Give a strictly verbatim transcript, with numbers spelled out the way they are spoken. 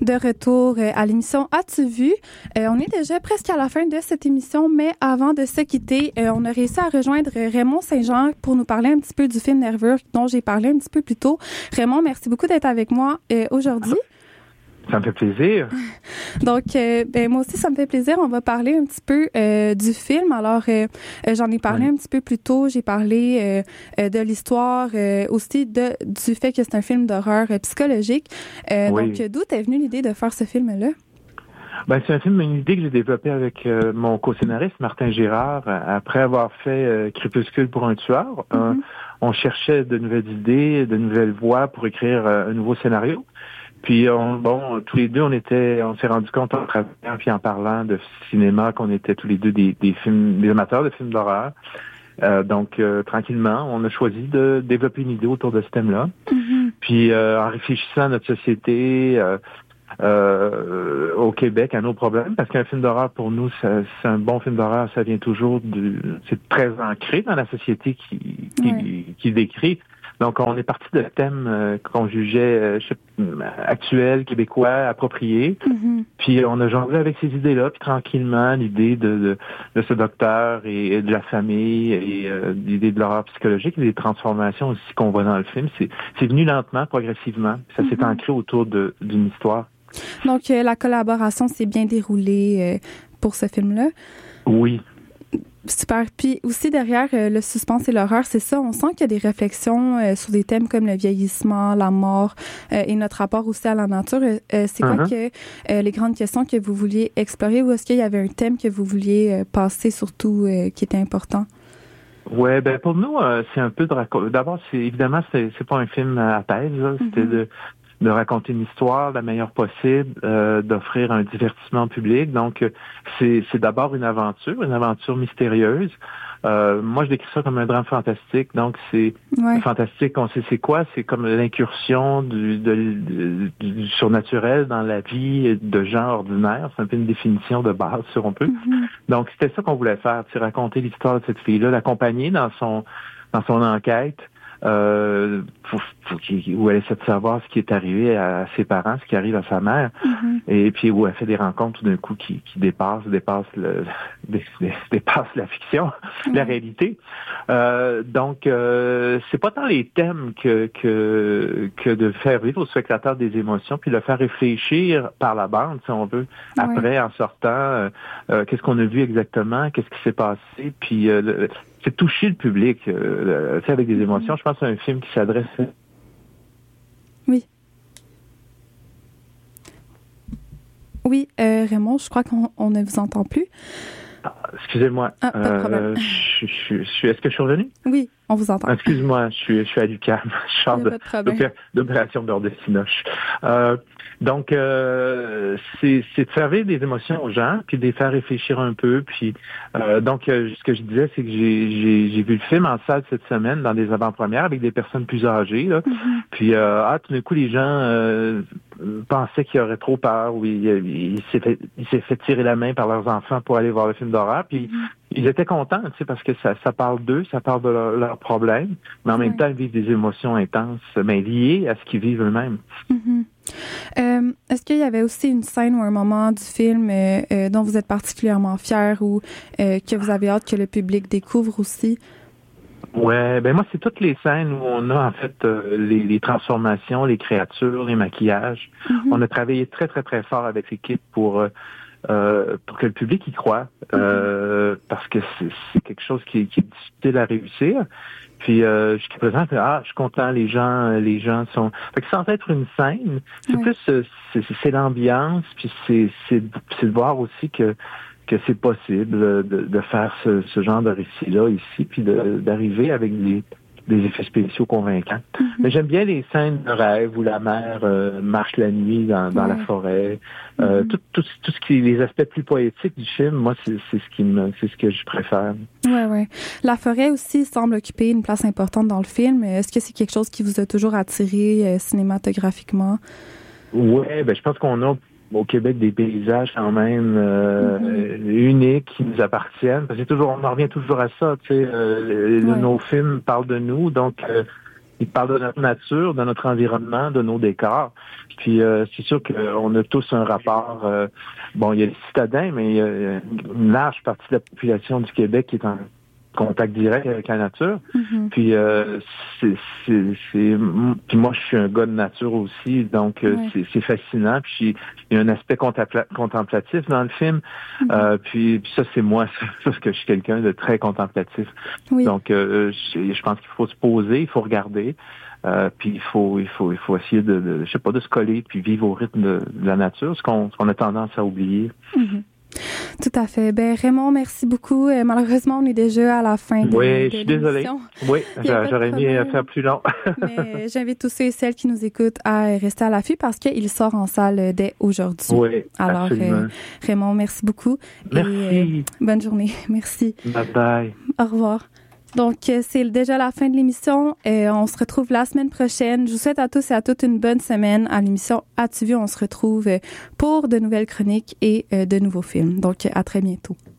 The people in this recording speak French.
De retour euh, à l'émission As-tu vu? Euh, on est déjà presque à la fin de cette émission, mais avant de se quitter, euh, on a réussi à rejoindre Raymond Saint-Jean pour nous parler un petit peu du film Nerveux dont j'ai parlé un petit peu plus tôt. Raymond, merci beaucoup d'être avec moi euh, aujourd'hui. Ça me fait plaisir. Donc, euh, ben, moi aussi, ça me fait plaisir. On va parler un petit peu euh, du film. Alors, euh, euh, j'en ai parlé oui. un petit peu plus tôt. J'ai parlé euh, euh, de l'histoire, euh, aussi de du fait que c'est un film d'horreur euh, psychologique. Euh, oui. Donc, d'où t'es venue l'idée de faire ce film-là? Ben, c'est un film, une idée que j'ai développée avec euh, mon co-scénariste, Martin Girard, après avoir fait euh, Crépuscule pour un tueur. Mm-hmm. Euh, on cherchait de nouvelles idées, de nouvelles voies pour écrire euh, un nouveau scénario. Puis on, bon, tous les deux, on était, on s'est rendu compte en travaillant puis en parlant de cinéma qu'on était tous les deux des, des films, des amateurs de films d'horreur. Euh, donc euh, tranquillement, on a choisi de développer une idée autour de ce thème-là. Mm-hmm. Puis euh, en réfléchissant à notre société, euh, euh, au Québec, à nos problèmes, parce qu'un film d'horreur pour nous, ça, c'est un bon film d'horreur, ça vient toujours du, c'est très ancré dans la société qui, qui, ouais. qui décrit. Donc, on est parti de thèmes euh, qu'on jugeait euh, actuels, québécois, appropriés. Mm-hmm. Puis, on a jonglé avec ces idées-là. Puis, tranquillement, l'idée de, de, de ce docteur et, et de la famille et euh, l'idée de l'horreur psychologique et des transformations aussi qu'on voit dans le film, c'est, c'est venu lentement, progressivement. Ça mm-hmm. s'est ancré autour de, d'une histoire. Donc, euh, la collaboration s'est bien déroulée euh, pour ce film-là? Oui. Super. Puis aussi derrière euh, le suspense et l'horreur, c'est ça, on sent qu'il y a des réflexions euh, sur des thèmes comme le vieillissement, la mort euh, et notre rapport aussi à la nature. Euh, c'est quoi uh-huh. que euh, les grandes questions que vous vouliez explorer ou est-ce qu'il y avait un thème que vous vouliez euh, passer surtout euh, qui était important? Ouais, ben pour nous, euh, c'est un peu de raconter. D'abord, c'est évidemment c'est, c'est pas un film à thèse, là. C'était mm-hmm. de de raconter une histoire la meilleure possible, euh, d'offrir un divertissement public. Donc, c'est, c'est d'abord une aventure, une aventure mystérieuse. Euh, moi, je décris ça comme un drame fantastique. Donc, c'est ouais. fantastique. On sait c'est quoi? C'est comme l'incursion du, de, de, du surnaturel dans la vie de gens ordinaires. C'est un peu une définition de base, si on peut. Mm-hmm. Donc, c'était ça qu'on voulait faire, c'est raconter l'histoire de cette fille-là, l'accompagner dans son dans son enquête. Euh, pour, pour où elle essaie de savoir ce qui est arrivé à ses parents, ce qui arrive à sa mère, mm-hmm. et puis où elle fait des rencontres tout d'un coup qui, qui dépassent, dépassent, le, dépassent la fiction, mm-hmm. la réalité. Euh, donc, euh, c'est pas tant les thèmes que, que, que de faire vivre au spectateur des émotions, puis le faire réfléchir par la bande, si on veut, oui. après, en sortant, euh, euh, qu'est-ce qu'on a vu exactement, qu'est-ce qui s'est passé, puis euh, le, c'est toucher le public, euh, tu sais, avec des émotions. Je pense que c'est un film qui s'adresse... Oui. Oui, euh, Raymond, je crois qu'on on ne vous entend plus. Ah, excusez-moi. Ah, pas de problème. Euh, je, je, je, est-ce que je suis revenu? Oui, on vous entend. Excuse-moi, je suis, je suis à l'U Q A M. Je sors de, d'opération beurre de Cinoche. Euh, donc, euh, c'est, c'est de faire vivre des émotions aux gens, puis de les faire réfléchir un peu. Puis, euh, donc, euh, ce que je disais, c'est que j'ai, j'ai, j'ai vu le film en salle cette semaine, dans des avant-premières, avec des personnes plus âgées. Là. Mm-hmm. Puis, euh, ah, tout d'un coup, les gens euh, pensaient qu'il y aurait trop peur, ou il, il, il, s'est fait, il s'est fait tirer la main par leurs enfants pour aller voir le film d'horreur. Puis, mm-hmm. ils étaient contents, tu sais, parce que ça, ça parle d'eux, ça parle de leurs leur problèmes, mais en même oui. temps, ils vivent des émotions intenses, mais liées à ce qu'ils vivent eux-mêmes. Mm-hmm. Euh, est-ce qu'il y avait aussi une scène ou un moment du film euh, euh, dont vous êtes particulièrement fier ou euh, que vous avez hâte que le public découvre aussi? Ouais, ben moi, c'est toutes les scènes où on a, en fait, euh, les, les transformations, les créatures, les maquillages. Mm-hmm. On a travaillé très, très, très fort avec l'équipe pour... Euh, Euh, pour que le public y croit, euh, parce que c'est, c'est quelque chose qui, qui est difficile à réussir. Puis euh, jusqu'à présent, ah, je suis content, les gens, les gens sont. Fait que sans être une scène, c'est oui. plus c'est, c'est l'ambiance, puis c'est, c'est, c'est de voir aussi que que c'est possible de, de faire ce, ce genre de récit-là ici, puis de, d'arriver avec des des effets spéciaux convaincants. Mm-hmm. Mais j'aime bien les scènes de rêve où la mère euh, marche la nuit dans, dans ouais. la forêt. Euh, mm-hmm. tout, tout, tout ce qui les aspects plus poétiques du film, moi, c'est, c'est ce qui me, c'est ce que je préfère. Ouais, ouais. La forêt aussi semble occuper une place importante dans le film. Est-ce que c'est quelque chose qui vous a toujours attiré euh, cinématographiquement? Ouais, ben je pense qu'on a au Québec des paysages quand même euh, mm-hmm. uniques qui nous appartiennent. Parce que toujours, on en revient toujours à ça, tu sais, euh, ouais. nos films parlent de nous, donc euh, il parle de notre nature, de notre environnement, de nos décors. Puis euh, c'est sûr qu'on a tous un rapport. Euh, bon, il y a les citadins, mais il y a une large partie de la population du Québec qui est en contact direct avec la nature. Mm-hmm. Puis euh, c'est, c'est, c'est, puis moi je suis un gars de nature aussi, donc euh, ouais. c'est, c'est fascinant. Puis il y a un aspect contempla- contemplatif dans le film. Mm-hmm. Euh, puis, puis ça c'est moi, parce que je suis quelqu'un de très contemplatif. Oui. Donc euh, je, je pense qu'il faut se poser, il faut regarder. Euh, puis il faut, il faut, il faut essayer de, de, je sais pas, de se coller puis vivre au rythme de, de la nature, ce qu'on, ce qu'on a tendance à oublier. Mm-hmm. Tout à fait. Ben Raymond, merci beaucoup. Euh, malheureusement, on est déjà à la fin de, oui, de je suis désolée. Oui, j'aurais aimé faire plus long. Mais j'invite tous ceux et celles qui nous écoutent à rester à l'affût parce qu'il sort en salle dès aujourd'hui. Oui, alors euh, Raymond, merci beaucoup. Merci. Et, euh, bonne journée. Merci. Bye bye. Au revoir. Donc, c'est déjà la fin de l'émission. Et on se retrouve la semaine prochaine. Je vous souhaite à tous et à toutes une bonne semaine. À l'émission As-tu vu? On se retrouve pour de nouvelles chroniques et de nouveaux films. Donc, à très bientôt.